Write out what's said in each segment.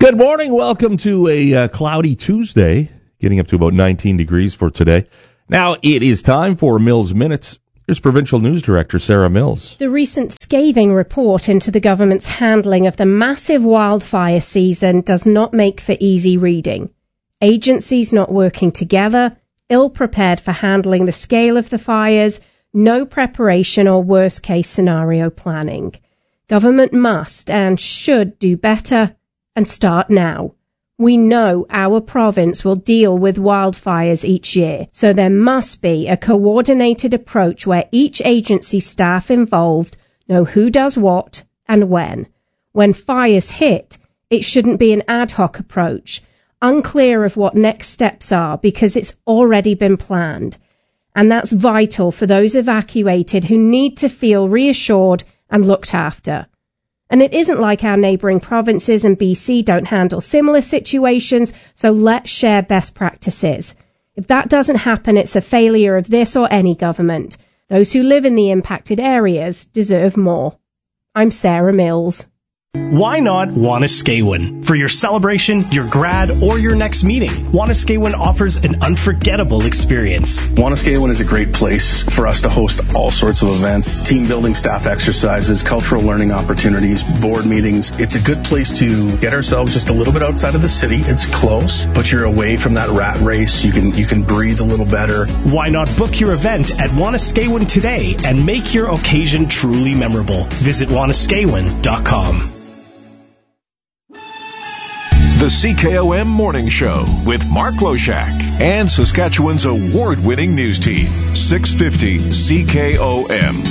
Good morning. Welcome to a cloudy Tuesday, getting up to about 19 degrees for today. Now it is time for Mills Minutes. Here's Provincial News Director Sarah Mills. The recent scathing report into the government's handling of the massive wildfire season does not make for easy reading. Agencies not working together, ill-prepared for handling the scale of the fires, no preparation or worst-case scenario planning. Government must and should do better and start now. We know our province will deal with wildfires each year, so there must be a coordinated approach where each agency staff involved know who does what and when. When fires hit, it shouldn't be an ad hoc approach, unclear of what next steps are because it's already been planned. And that's vital for those evacuated who need to feel reassured and looked after. And it isn't like our neighbouring provinces and BC don't handle similar situations, so let's share best practices. If that doesn't happen, it's a failure of this or any government. Those who live in the impacted areas deserve more. I'm Sarah Mills. Why not Wanuskewin? For your celebration, your grad, or your next meeting, Wanuskewin offers an unforgettable experience. Wanuskewin is a great place for us to host all sorts of events, team building, staff exercises, cultural learning opportunities, board meetings. It's a good place to get ourselves just a little bit outside of the city. It's close, but you're away from that rat race. You can breathe a little better. Why not book your event at Wanuskewin today and make your occasion truly memorable? Visit wanuskewin.com. The CKOM Morning Show with Mark Loshak and Saskatchewan's award-winning news team, 650 CKOM.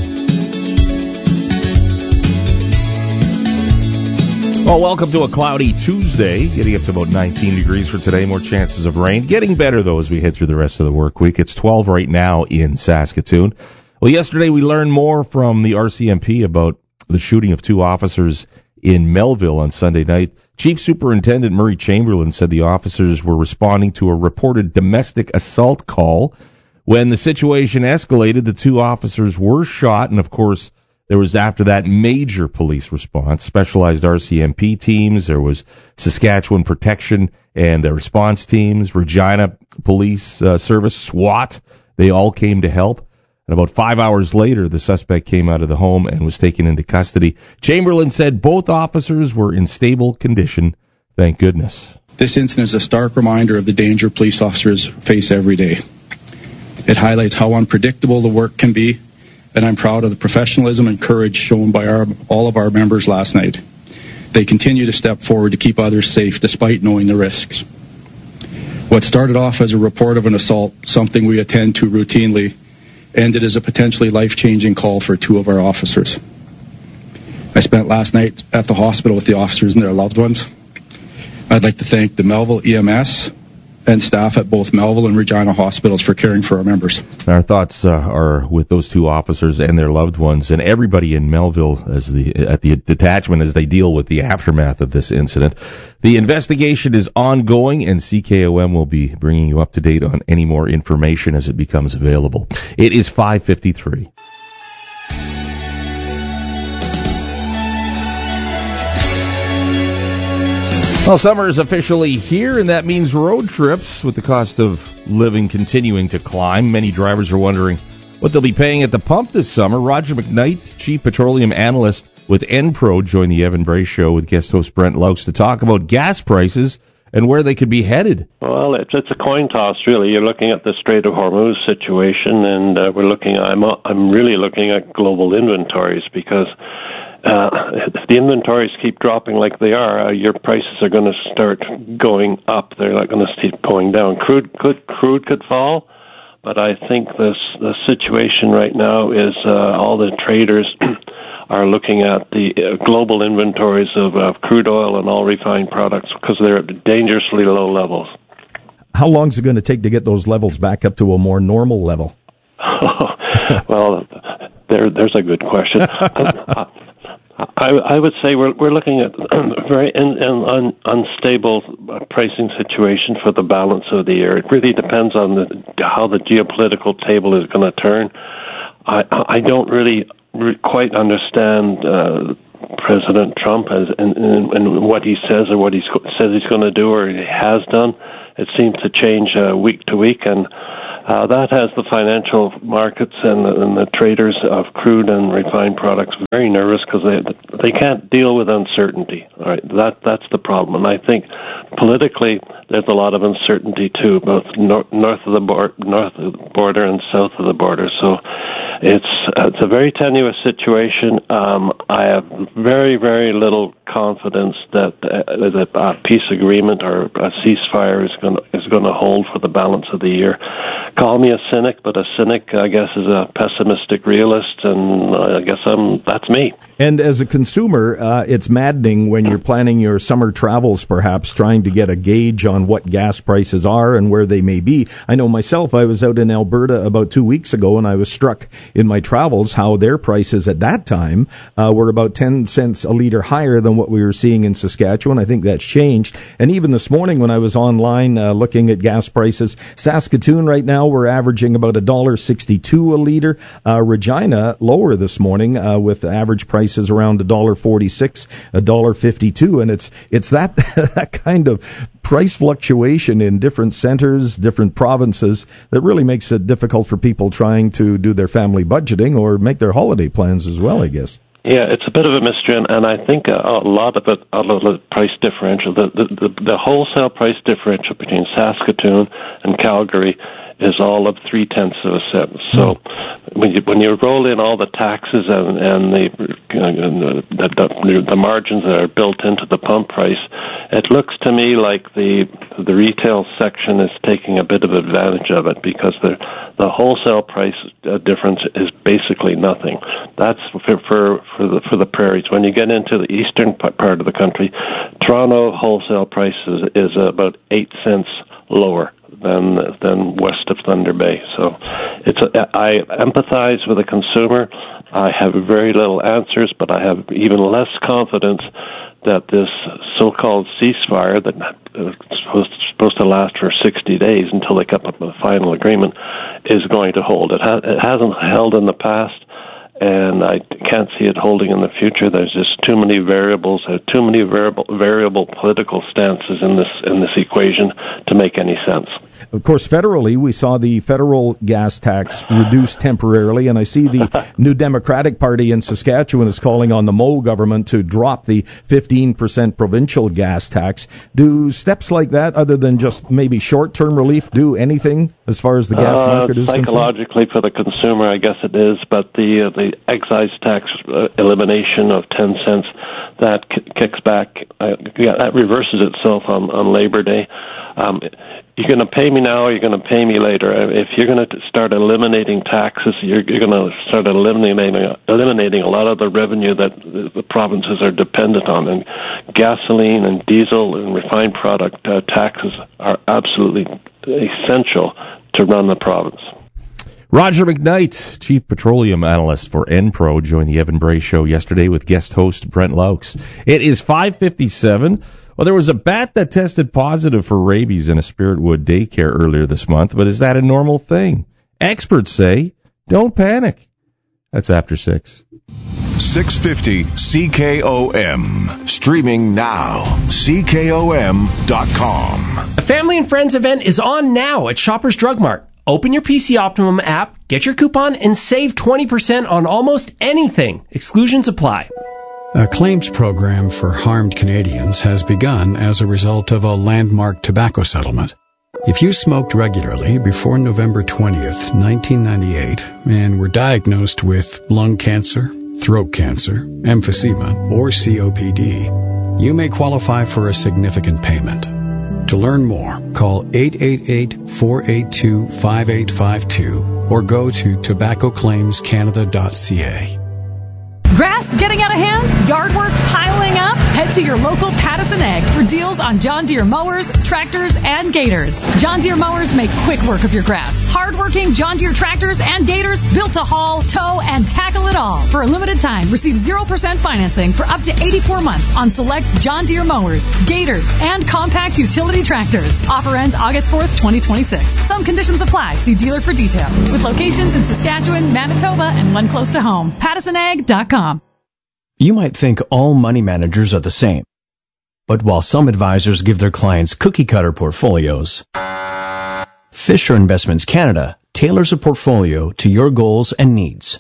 Well, welcome to a cloudy Tuesday, getting up to about 19 degrees for today, more chances of rain. Getting better, though, as we head through the rest of the work week. It's 12 right now in Saskatoon. Well, yesterday we learned more from the RCMP about the shooting of two officers in Melville on Sunday night. Chief Superintendent Murray Chamberlain said the officers were responding to a reported domestic assault call. When the situation escalated, the two officers were shot, and of course, there was after that major police response, specialized RCMP teams, there was Saskatchewan Protection and response teams, Regina Police Service, SWAT, they all came to help. And about 5 hours later, the suspect came out of the home and was taken into custody. Chamberlain said both officers were in stable condition, thank goodness. This incident is a stark reminder of the danger police officers face every day. It highlights how unpredictable the work can be, and I'm proud of the professionalism and courage shown by all of our members last night. They continue to step forward to keep others safe despite knowing the risks. What started off as a report of an assault, something we attend to routinely, ended as a potentially life-changing call for two of our officers. I spent last night at the hospital with the officers and their loved ones. I'd like to thank the Melville EMS and staff at both Melville and Regina hospitals for caring for our members. Our thoughts are with those two officers and their loved ones and everybody in Melville at the detachment as they deal with the aftermath of this incident. The investigation is ongoing, and CKOM will be bringing you up to date on any more information as it becomes available. It is 5:53. Well, summer is officially here, and that means road trips. With the cost of living continuing to climb, many drivers are wondering what they'll be paying at the pump this summer. Roger McKnight, Chief Petroleum Analyst with Enpro, joined the Evan Bray Show with guest host Brent Laux to talk about gas prices and where they could be headed. Well, it's a coin toss, really. You're looking at the Strait of Hormuz situation, and I'm really looking at global inventories because if the inventories keep dropping like they are, your prices are going to start going up. They're not going to keep going down. Crude could fall, but I think the situation right now is all the traders are looking at the global inventories of crude oil and all refined products because they're at dangerously low levels. How long is it going to take to get those levels back up to a more normal level? Well, there's a good question. I would say we're looking at a very unstable pricing situation for the balance of the year. It really depends on how the geopolitical table is going to turn. I don't really quite understand President Trump and what he says or what he says he's going to do or he has done. It seems to change week to week, and that has the financial markets and the traders of crude and refined products very nervous because they can't deal with uncertainty. All right, that's the problem, and I think politically there's a lot of uncertainty too, both north of the border and south of the border. So it's a very tenuous situation. I have very, very little confidence that a peace agreement or a ceasefire is going to hold for the balance of the year. Call me a cynic, but a cynic, I guess, is a pessimistic realist, and I guess that's me. And as a consumer, it's maddening when you're planning your summer travels, perhaps trying to get a gauge on what gas prices are and where they may be. I know myself, I was out in Alberta about 2 weeks ago, and I was struck in my travels how their prices at that time were about 10 cents a litre higher than what we were seeing in Saskatchewan. I think that's changed. And even this morning when I was online looking at gas prices, Saskatoon right now we're averaging about $1.62 a litre. Regina lower this morning with average prices around $1.46, $1.52, and it's that kind of price fluctuation in different centers, different provinces that really makes it difficult for people trying to do their family budgeting or make their holiday plans as well, I guess. Yeah, it's a bit of a mystery, and I think a lot of the price differential, the wholesale price differential between Saskatoon and Calgary is all of 0.3 cents. So when you roll in all the taxes and the margins that are built into the pump price, it looks to me like the retail section is taking a bit of advantage of it because the wholesale price difference is basically nothing. That's for the prairies. When you get into the eastern part of the country, Toronto wholesale price is about 8 cents lower than west of Thunder Bay. So I empathize with the consumer. I have very little answers, but I have even less confidence that this so-called ceasefire that is supposed to last for 60 days until they come up with a final agreement is going to hold. It hasn't held in the past, and I can't see it holding in the future. There's just too many variables, too many variable political stances in this equation to make any sense. Of course, federally, we saw the federal gas tax reduced temporarily, and I see the New Democratic Party in Saskatchewan is calling on the Moe government to drop the 15% provincial gas tax. Do steps like that, other than just maybe short-term relief, do anything as far as the gas market is concerned? Psychologically, for the consumer, I guess it is, but the excise tax elimination of 10 cents, that kicks back, that reverses itself on Labor Day. You're going to pay me now or you're going to pay me later. If you're going to start eliminating taxes, you're going to start eliminating a lot of the revenue that the provinces are dependent on. And gasoline and diesel and refined product taxes are absolutely essential to run the province. Roger McKnight, Chief Petroleum Analyst for Enpro, joined the Evan Bray Show yesterday with guest host Brent Laux. It is 5:57. Well, there was a bat that tested positive for rabies in a Spiritwood daycare earlier this month, but is that a normal thing? Experts say, don't panic. That's after 6. 650 CKOM. Streaming now. CKOM.com. A Family and Friends event is on now at Shoppers Drug Mart. Open your PC Optimum app, get your coupon, and save 20% on almost anything. Exclusions apply. A claims program for harmed Canadians has begun as a result of a landmark tobacco settlement. If you smoked regularly before November 20th, 1998, and were diagnosed with lung cancer, throat cancer, emphysema, or COPD, you may qualify for a significant payment. To learn more, call 888-482-5852 or go to tobaccoclaimscanada.ca. Grass getting out of hand? Yard work piling up? Head to your local Pattison Ag for deals on John Deere mowers, tractors, and gators. John Deere mowers make quick work of your grass. Hard-working John Deere tractors and gators built to haul, tow, and tackle it all. For a limited time, receive 0% financing for up to 84 months on select John Deere mowers, gators, and compact utility tractors. Offer ends August 4th, 2026. Some conditions apply. See dealer for details. With locations in Saskatchewan, Manitoba, and one close to home. PattisonAg.com. You might think all money managers are the same. But while some advisors give their clients cookie-cutter portfolios, Fisher Investments Canada tailors a portfolio to your goals and needs.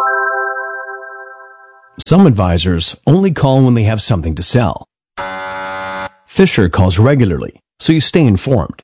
Some advisors only call when they have something to sell. Fisher calls regularly, so you stay informed.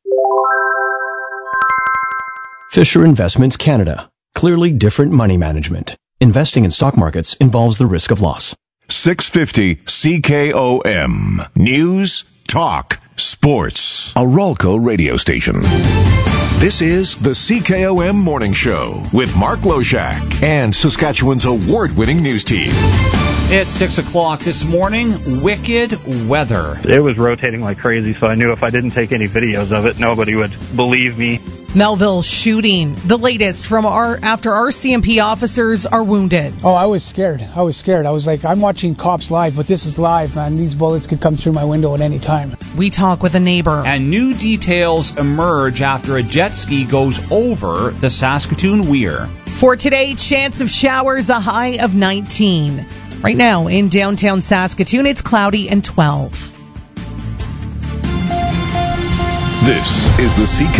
Fisher Investments Canada. Clearly different money management. Investing in stock markets involves the risk of loss. 650 CKOM. News, talk, sports. A Ralco radio station. This is the CKOM Morning Show with Mark Loshak and Saskatchewan's award-winning news team. It's 6 o'clock this morning. Wicked weather. It was rotating like crazy, so I knew if I didn't take any videos of it, nobody would believe me. Melville shooting. The latest from after RCMP officers are wounded. Oh, I was scared. I was like, I'm watching cops live, but this is live, man. These bullets could come through my window at any time. We talk with a neighbor. And new details emerge after a jet ski goes over the Saskatoon Weir. For today, chance of showers, a high of 19. Right now in downtown Saskatoon, it's cloudy and 12. This is the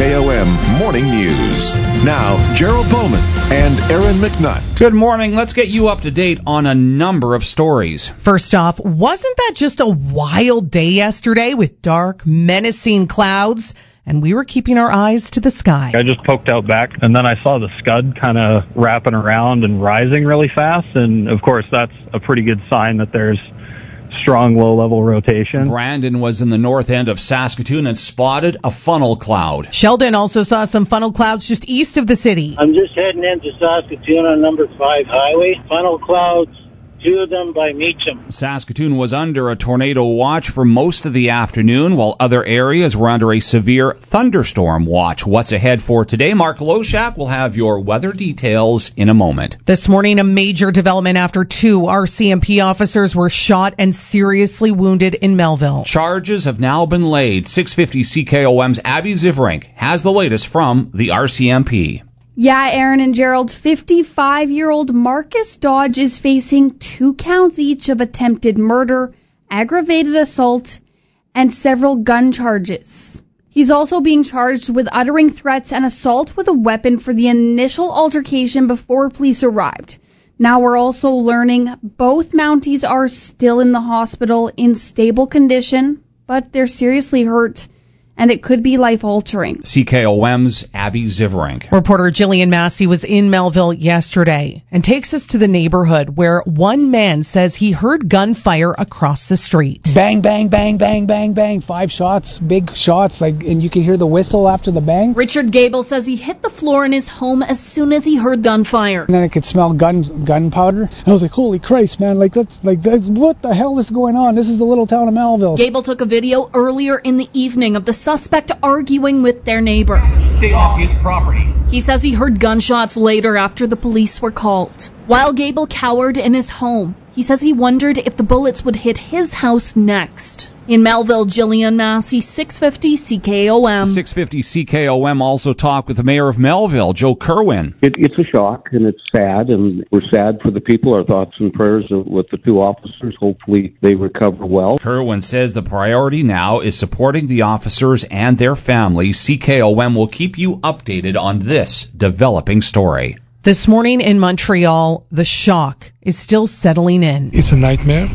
CKOM Morning News. Now, Gerald Bowman and Aaron McNutt. Good morning. Let's get you up to date on a number of stories. First off, wasn't that just a wild day yesterday with dark, menacing clouds? And we were keeping our eyes to the sky. I just poked out back, and then I saw the scud kind of wrapping around and rising really fast. And, of course, that's a pretty good sign that there's strong low-level rotation. Brandon was in the north end of Saskatoon and spotted a funnel cloud. Sheldon also saw some funnel clouds just east of the city. I'm just heading into Saskatoon on number 5 highway. Funnel clouds, 2 of them by Meacham. Saskatoon was under a tornado watch for most of the afternoon, while other areas were under a severe thunderstorm watch. What's ahead for today? Mark Loshak will have your weather details in a moment. This morning, a major development after 2 RCMP officers were shot and seriously wounded in Melville. Charges have now been laid. 650 CKOM's Abby Zivrink has the latest from the RCMP. Yeah, Aaron and Gerald, 55-year-old Marcus Dodge is facing 2 counts each of attempted murder, aggravated assault, and several gun charges. He's also being charged with uttering threats and assault with a weapon for the initial altercation before police arrived. Now we're also learning both Mounties are still in the hospital in stable condition, but they're seriously hurt, and it could be life-altering. CKOM's Abby Zivrink. Reporter Jillian Massey was in Melville yesterday and takes us to the neighborhood where one man says he heard gunfire across the street. Bang, bang, bang, bang, bang, bang. 5 shots, big shots, and you can hear the whistle after the bang. Richard Gable says he hit the floor in his home as soon as he heard gunfire. And then I could smell gunpowder. And I was like, holy Christ, man, that's what the hell is going on? This is the little town of Melville. Gable took a video earlier in the evening of the suspect arguing with their neighbor. Stay off his property. He says he heard gunshots later after the police were called. While Gable cowered in his home, he says he wondered if the bullets would hit his house next. In Melville, Jillian Massey, 650 CKOM. 650 CKOM also talked with the mayor of Melville, Joe Kerwin. It's a shock, and it's sad, and we're sad for the people. Our thoughts and prayers with the 2 officers. Hopefully they recover well. Kerwin says the priority now is supporting the officers and their families. CKOM will keep you updated on this developing story. This morning in Montreal, the shock is still settling in. It's a nightmare,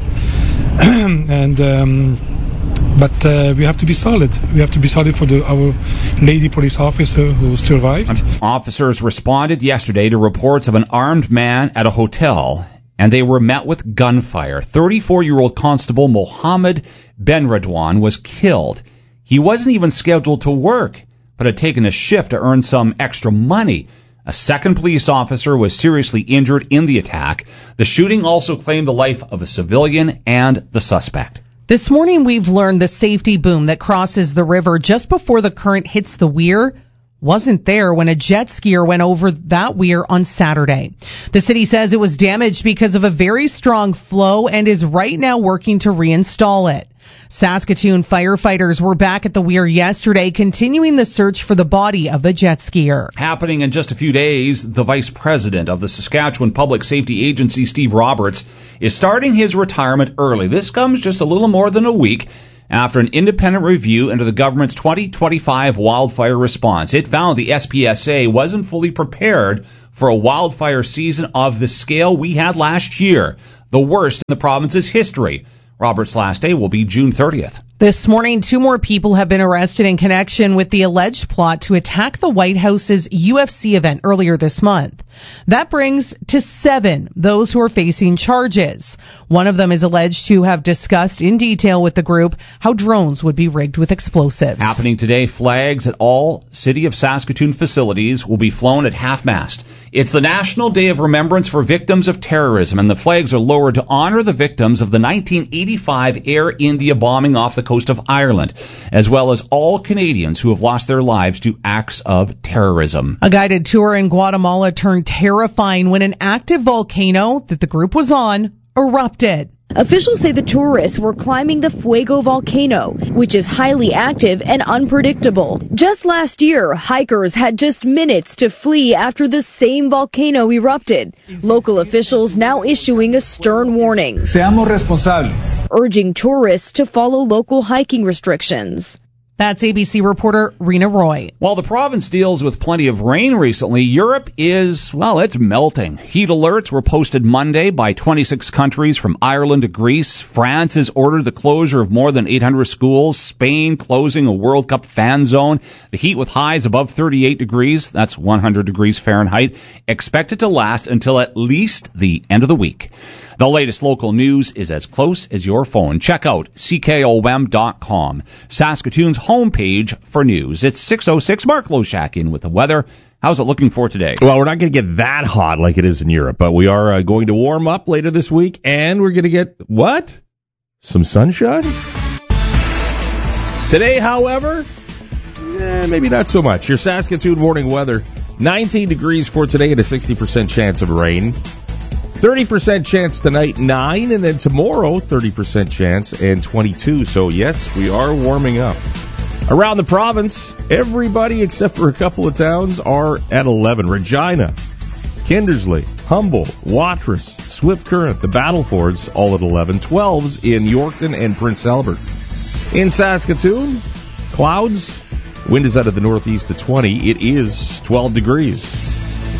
but we have to be solid. We have to be solid for our lady police officer who survived. Officers responded yesterday to reports of an armed man at a hotel, and they were met with gunfire. 34-year-old Constable Mohammed Benradwan was killed. He wasn't even scheduled to work, but had taken a shift to earn some extra money. A second police officer was seriously injured in the attack. The shooting also claimed the life of a civilian and the suspect. This morning we've learned the safety boom that crosses the river just before the current hits the weir wasn't there when a jet skier went over that weir on Saturday. The city says it was damaged because of a very strong flow and is right now working to reinstall it. Saskatoon firefighters were back at the Weir yesterday, continuing the search for the body of the jet skier. Happening in just a few days, the vice president of the Saskatchewan Public Safety Agency, Steve Roberts, is starting his retirement early. This comes just a little more than a week after an independent review into the government's 2025 wildfire response. It found the SPSA wasn't fully prepared for a wildfire season of the scale we had last year, the worst in the province's history. Robert's last day will be June 30th. This morning, 2 more people have been arrested in connection with the alleged plot to attack the White House's UFC event earlier this month. That brings to 7 those who are facing charges. One of them is alleged to have discussed in detail with the group how drones would be rigged with explosives. Happening today, flags at all City of Saskatoon facilities will be flown at half-mast. It's the National Day of Remembrance for Victims of Terrorism, and the flags are lowered to honor the victims of the 1985 Air India bombing off the coast of Ireland, as well as all Canadians who have lost their lives to acts of terrorism. A guided tour in Guatemala turned terrifying when an active volcano that the group was on erupted. Officials say the tourists were climbing the Fuego volcano, which is highly active and unpredictable. Just last year, hikers had just minutes to flee after the same volcano erupted. Local officials now issuing a stern warning, Seamos responsables, urging tourists to follow local hiking restrictions. That's ABC reporter Rena Roy. While the province deals with plenty of rain recently, Europe is, well, it's melting. Heat alerts were posted Monday by 26 countries from Ireland to Greece. France has ordered the closure of more than 800 schools. Spain closing a World Cup fan zone. The heat with highs above 38 degrees, that's 100 degrees Fahrenheit, expected to last until at least the end of the week. The latest local news is as close as your phone. Check out CKOM.com, Saskatoon's homepage for news. It's 6:06. Mark Loshak in with the weather. How's it looking for today? Well, we're not going to get that hot like it is in Europe, but we are going to warm up later this week, and we're going to get, what? Some sunshine? Today, however, maybe not so much. Your Saskatoon morning weather, 19 degrees for today and a 60% chance of rain. 30% chance tonight, 9, and then tomorrow, 30% chance and 22. So, yes, we are warming up. Around the province, everybody except for a couple of towns are at 11. Regina, Kindersley, Humboldt, Watrous, Swift Current, the Battlefords, all at 11. 12s in Yorkton and Prince Albert. In Saskatoon, clouds, wind is out of the northeast at 20. It is 12 degrees.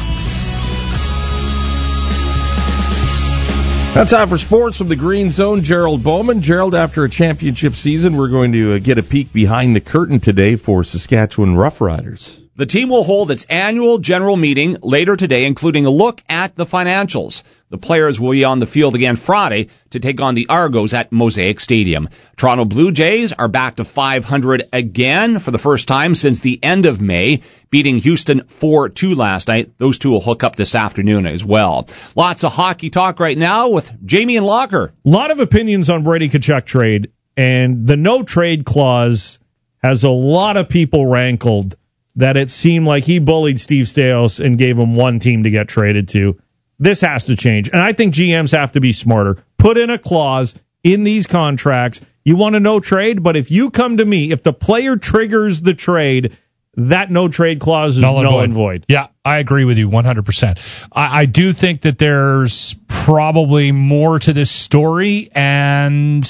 Now time for sports from the Green Zone. Gerald Bowman. Gerald, after a championship season, we're going to get a peek behind the curtain today for Saskatchewan Roughriders. The team will hold its annual general meeting later today, including a look at the financials. The players will be on the field again Friday to take on the Argos at Mosaic Stadium. Toronto Blue Jays are back to 500 again for the first time since the end of May, beating Houston 4-2 last night. Those two will hook up this afternoon as well. Lots of hockey talk right now with Jamie and Locker. A lot of opinions on Brady Tkachuk trade, and the no-trade clause has a lot of people rankled that it seemed like he bullied Steve Staios and gave him one team to get traded to. This has to change. And I think GMs have to be smarter. Put in a clause in these contracts. You want a no trade, but if you come to me, if the player triggers the trade, that no trade clause is null and void. Yeah, I agree with you 100%. I do think that there's probably more to this story, and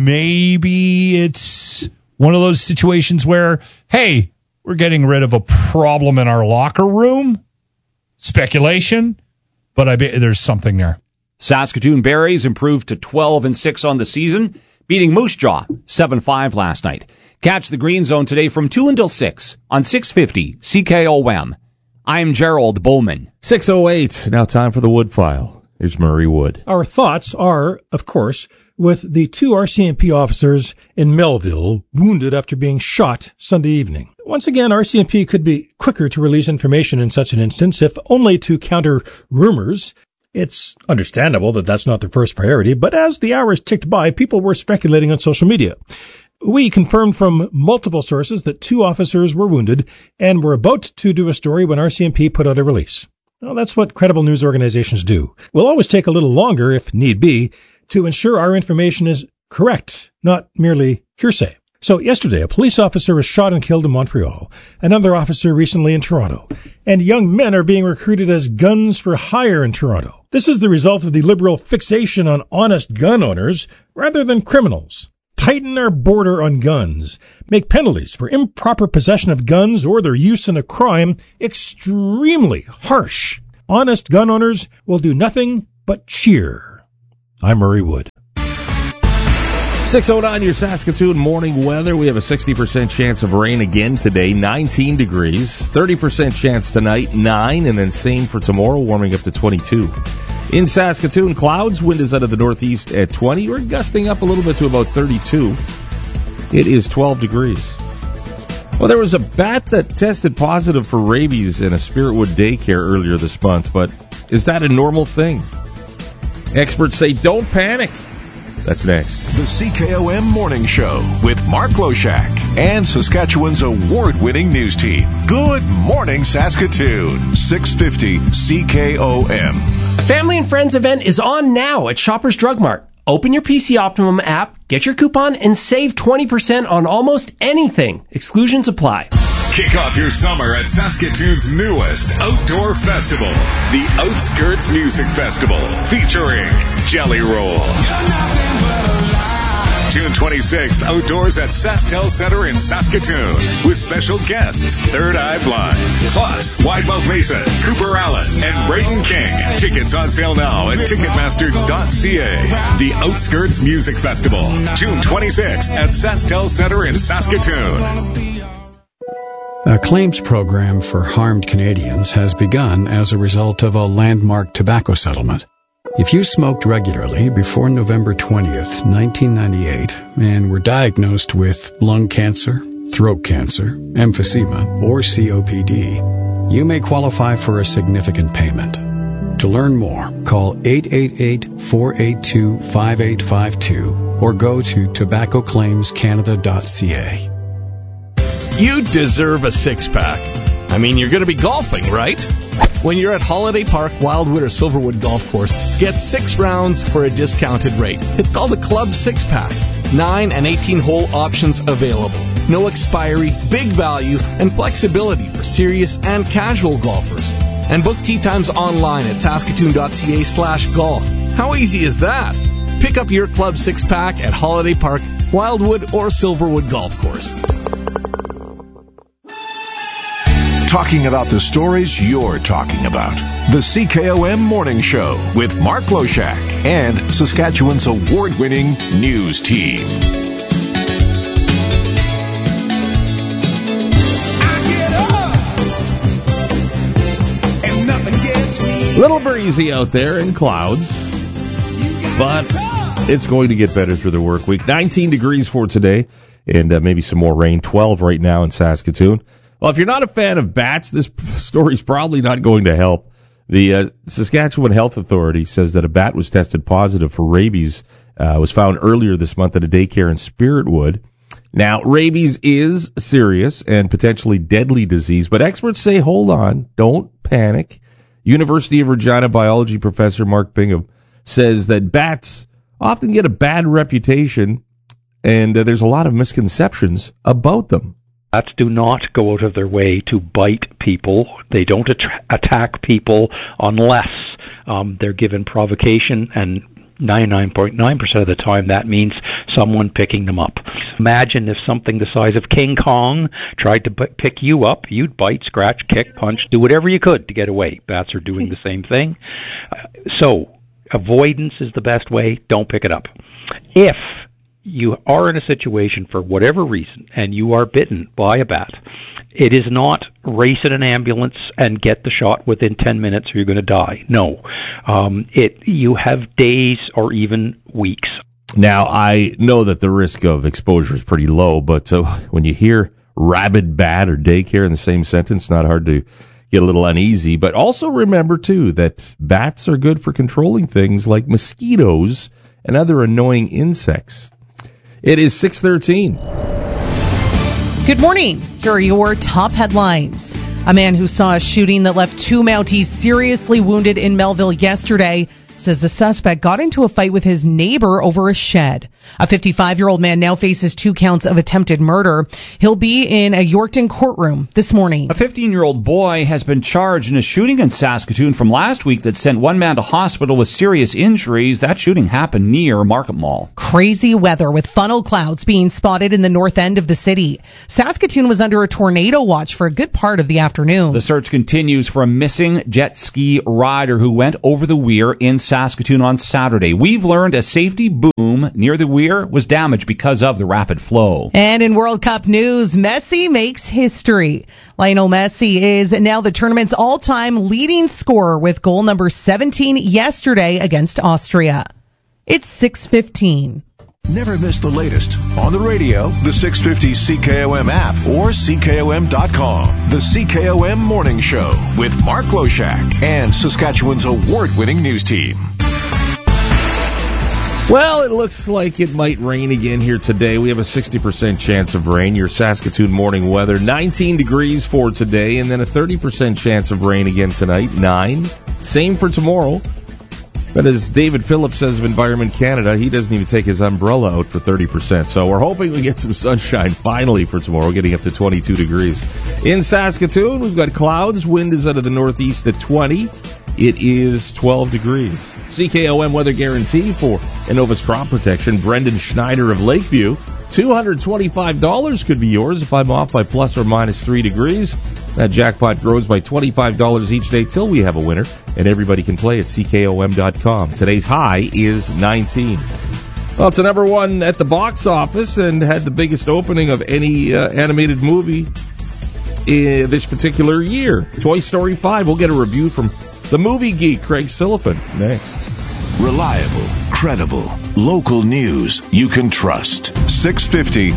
maybe it's one of those situations where, hey, we're getting rid of a problem in our locker room. Speculation, but I bet there's something there. Saskatoon Berries improved to 12-6 on the season, beating Moose Jaw 7-5 last night. Catch the Green Zone today from 2 until 6 on 650 CKOM. I'm Gerald Bowman. 6:08. Now time for the Wood File. Here's Murray Wood. Our thoughts are, of course, with the 2 RCMP officers in Melville wounded after being shot Sunday evening. Once again, RCMP could be quicker to release information in such an instance, if only to counter rumors. It's understandable that that's not their first priority, but as the hours ticked by, people were speculating on social media. We confirmed from multiple sources that 2 officers were wounded and were about to do a story when RCMP put out a release. Well, that's what credible news organizations do. We'll always take a little longer, if need be, to ensure our information is correct, not merely hearsay. So yesterday, a police officer was shot and killed in Montreal, another officer recently in Toronto, and young men are being recruited as guns for hire in Toronto. This is the result of the Liberal fixation on honest gun owners rather than criminals. Tighten our border on guns. Make penalties for improper possession of guns or their use in a crime extremely harsh. Honest gun owners will do nothing but cheer. I'm Murray Wood. 6:09, your Saskatoon morning weather. We have a 60% chance of rain again today, 19 degrees. 30% chance tonight, 9, and then same for tomorrow, warming up to 22. In Saskatoon, clouds, wind is out of the northeast at 20. We're gusting up a little bit to about 32. It is 12 degrees. Well, there was a bat that tested positive for rabies in a Spiritwood daycare earlier this month, but is that a normal thing? Experts say don't panic. That's next. The CKOM Morning Show with Mark Loshak and Saskatchewan's award-winning news team. Good morning, Saskatoon. 650 CKOM. A family and friends event is on now at Shoppers Drug Mart. Open your PC Optimum app, get your coupon, and save 20% on almost anything. Exclusions apply. Kick off your summer at Saskatoon's newest outdoor festival, the Outskirts Music Festival, featuring Jelly Roll. June 26th, outdoors at SaskTel Center in Saskatoon, with special guests Third Eye Blind, plus Widemouth Mason, Cooper Allen, and Braden King. Tickets on sale now at Ticketmaster.ca. The Outskirts Music Festival, June 26th at SaskTel Center in Saskatoon. A claims program for harmed Canadians has begun as a result of a landmark tobacco settlement. If you smoked regularly before November 20th, 1998, and were diagnosed with lung cancer, throat cancer, emphysema, or COPD, you may qualify for a significant payment. To learn more, call 888-482-5852 or go to tobaccoclaimscanada.ca. You deserve a six-pack. I mean, you're going to be golfing, right? When you're at Holiday Park, Wildwood, or Silverwood Golf Course, get 6 rounds for a discounted rate. It's called a Club 6-Pack. 9 and 18-hole options available. No expiry, big value, and flexibility for serious and casual golfers. And book tee times online at saskatoon.ca/golf. How easy is that? Pick up your Club 6-Pack at Holiday Park, Wildwood, or Silverwood Golf Course. Talking about the stories you're talking about. The CKOM Morning Show with Mark Loshak and Saskatchewan's award-winning news team. Little breezy out there in clouds, but it's going to get better through the work week. 19 degrees for today, and maybe some more rain. 12 right now in Saskatoon. Well, if you're not a fan of bats, this story's probably not going to help. The Saskatchewan Health Authority says that a bat was tested positive for rabies, was found earlier this month at a daycare in Spiritwood. Now, rabies is serious and potentially deadly disease, but experts say, hold on, don't panic. University of Regina biology professor Mark Bingham says that bats often get a bad reputation, and there's a lot of misconceptions about them. Bats do not go out of their way to bite people. They don't attack people unless they're given provocation, and 99.9% of the time that means someone picking them up. Imagine if something the size of King Kong tried to pick you up. You'd bite, scratch, kick, punch, do whatever you could to get away. Bats are doing the same thing. So avoidance is the best way. Don't pick it up. If you are in a situation for whatever reason and you are bitten by a bat, it is not race in an ambulance and get the shot within 10 minutes or you're going to die. No. You have days or even weeks. Now, I know that the risk of exposure is pretty low, but when you hear rabid bat or daycare in the same sentence, not hard to get a little uneasy. But also remember, too, that bats are good for controlling things like mosquitoes and other annoying insects. It is 6:13. Good morning. Here are your top headlines. A man who saw a shooting that left 2 Mounties seriously wounded in Melville yesterday says the suspect got into a fight with his neighbor over a shed. A 55-year-old man now faces 2 counts of attempted murder. He'll be in a Yorkton courtroom this morning. A 15-year-old boy has been charged in a shooting in Saskatoon from last week that sent one man to hospital with serious injuries. That shooting happened near Market Mall. Crazy weather with funnel clouds being spotted in the north end of the city. Saskatoon was under a tornado watch for a good part of the afternoon. The search continues for a missing jet ski rider who went over the weir in Saskatoon on Saturday. We've learned a safety boom near the weir was damaged because of the rapid flow. And in World Cup news, Messi makes history. Lionel Messi is now the tournament's all-time leading scorer with goal number 17 yesterday against Austria. It's 6:15. Never miss the latest on the radio, the 650 CKOM app, or CKOM.com. The CKOM Morning Show with Mark Loshak and Saskatchewan's award-winning news team. Well, it looks like it might rain again here today. We have a 60% chance of rain. Your Saskatoon morning weather, 19 degrees for today, and then a 30% chance of rain again tonight, 9. Same for tomorrow. But as David Phillips says of Environment Canada, he doesn't even take his umbrella out for 30%. So we're hoping we get some sunshine finally for tomorrow, getting up to 22 degrees. In Saskatoon, we've got clouds. Wind is out of the northeast at 20. It is 12 degrees. CKOM weather guarantee for Innova's Crop Protection. Brendan Schneider of Lakeview. $225 could be yours if I'm off by plus or minus 3 degrees. That jackpot grows by $25 each day till we have a winner, and everybody can play at CKOM.com. Today's high is 19. Well, it's a number one at the box office and had the biggest opening of any animated movie this particular year. Toy Story 5. We'll get a review from the movie geek, Craig Silliphant, next. Reliable, credible, local news you can trust. 650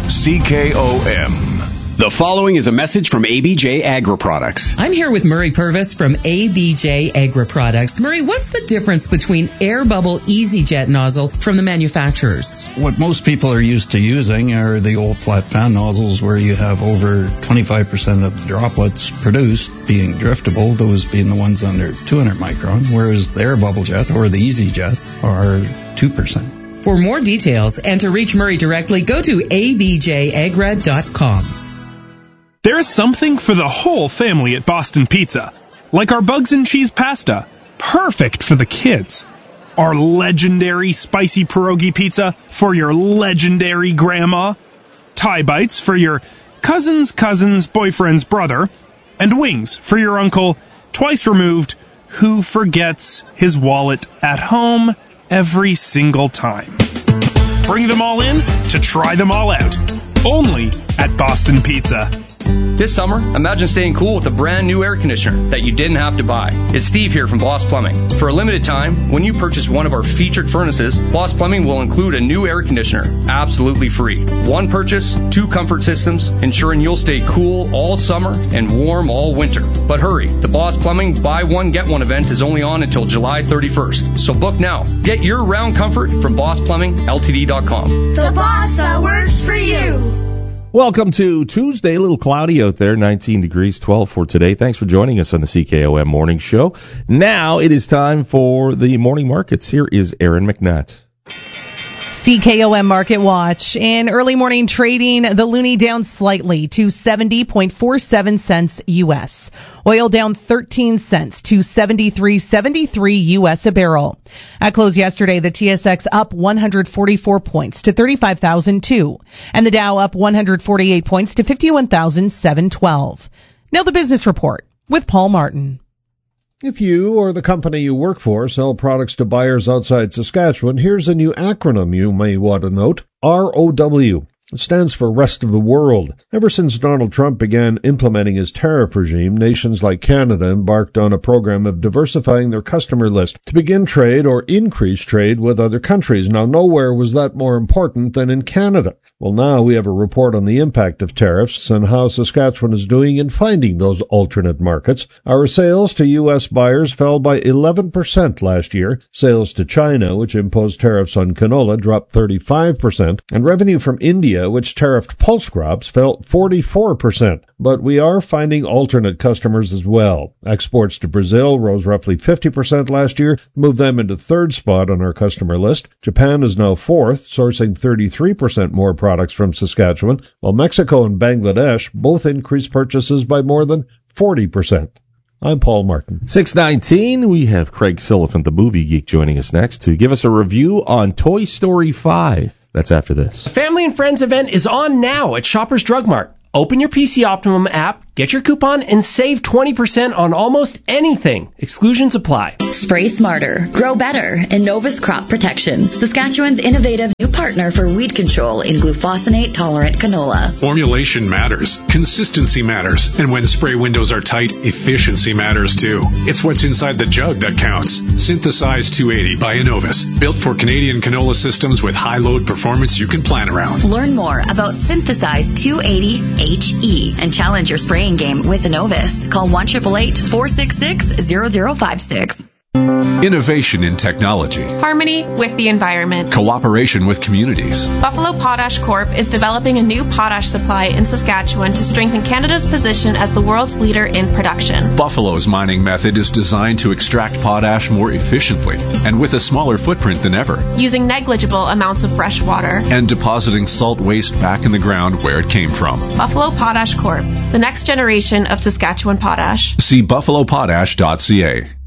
CKOM. The following is a message from ABJ Agri Products. I'm here with Murray Purvis from ABJ Agri Products. Murray, what's the difference between Air Bubble EasyJet nozzle from the manufacturers? What most people are used to using are the old flat fan nozzles where you have over 25% of the droplets produced being driftable, those being the ones under 200 micron, whereas the Air Bubble Jet or the EasyJet are 2%. For more details and to reach Murray directly, go to abjagra.com. There's something for the whole family at Boston Pizza, like our bugs and cheese pasta, perfect for the kids. Our legendary spicy pierogi pizza for your legendary grandma, Thai bites for your cousin's boyfriend's brother, and wings for your uncle, twice removed, who forgets his wallet at home every single time. Bring them all in to try them all out. Only at Boston Pizza. This summer, imagine staying cool with a brand new air conditioner that you didn't have to buy. It's Steve here from Bloss Plumbing. For a limited time, when you purchase one of our featured furnaces, Bloss Plumbing will include a new air conditioner, absolutely free. One purchase, 2 comfort systems, ensuring you'll stay cool all summer and warm all winter. But hurry, the Bloss Plumbing Buy One Get One event is only on until July 31st. So book now. Get your round comfort from BossPlumbingLTD.com. The boss that works for you. Welcome to Tuesday. A little cloudy out there, 19 degrees, 12 for today. Thanks for joining us on the CKOM Morning Show. Now it is time for the morning markets. Here is Aaron McNutt. CKOM Market Watch. In early morning trading, the loonie down slightly to 70.47 cents U.S. Oil down 13 cents to 73.73 U.S. a barrel. At close yesterday, the TSX up 144 points to 35,002, and the Dow up 148 points to 51,712. Now the business report with Paul Martin. If you or the company you work for sell products to buyers outside Saskatchewan, here's a new acronym you may want to note. ROW. It stands for Rest of the World. Ever since Donald Trump began implementing his tariff regime, nations like Canada embarked on a program of diversifying their customer list to begin trade or increase trade with other countries. Now, nowhere was that more important than in Canada. Well, now we have a report on the impact of tariffs and how Saskatchewan is doing in finding those alternate markets. Our sales to U.S. buyers fell by 11% last year. Sales to China, which imposed tariffs on canola, dropped 35%, and revenue from India India, which tariffed pulse crops, fell 44%. But we are finding alternate customers as well. Exports to Brazil rose roughly 50% last year, moved them into third spot on our customer list. Japan is now fourth, sourcing 33% more products from Saskatchewan, while Mexico and Bangladesh both increased purchases by more than 40%. I'm Paul Martin. 6:19, we have Craig Silliphant, the movie geek, joining us next to give us a review on Toy Story 5. That's after this. The Family and Friends event is on now at Shoppers Drug Mart. Open your PC Optimum app, get your coupon, and save 20% on almost anything. Exclusions apply. Spray smarter, grow better. Innovus Crop Protection, Saskatchewan's innovative new partner for weed control in glufosinate-tolerant canola. Formulation matters. Consistency matters. And when spray windows are tight, efficiency matters too. It's what's inside the jug that counts. Synthesize 280 by Innovus. Built for Canadian canola systems with high load performance you can plan around. Learn more about Synthesize 280 HE and challenge your spraying game with Innovus. Call 1-888-466-0056. Innovation in technology. Harmony with the environment. Cooperation with communities. Buffalo Potash Corp is developing a new potash supply in Saskatchewan to strengthen Canada's position as the world's leader in production. Buffalo's mining method is designed to extract potash more efficiently and with a smaller footprint than ever. Using negligible amounts of fresh water. And depositing salt waste back in the ground where it came from. Buffalo Potash Corp, the next generation of Saskatchewan potash. See buffalopotash.ca.